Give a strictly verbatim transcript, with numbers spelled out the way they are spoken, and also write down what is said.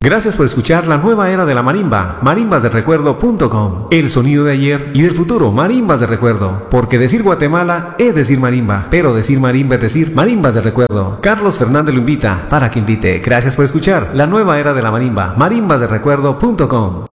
Gracias por escuchar la nueva era de la marimba, marimbas del recuerdo punto com. El sonido de ayer y del futuro, marimbas de recuerdo. Porque decir Guatemala es decir marimba, pero decir marimba es decir marimbas de recuerdo. Carlos Fernández lo invita para que invite. Gracias por escuchar la nueva era de la marimba, marimbas del recuerdo punto com.